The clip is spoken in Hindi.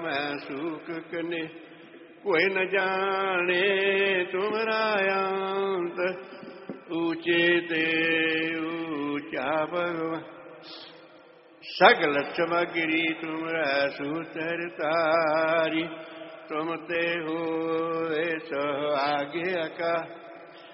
मैं सुख कने कोई न जाने तुम्हारा अंत ऊंचे ते ऊंचा भगवान सगल चमगिरी तुम्हारा सूतर तारी तुम ते हो सो आगे का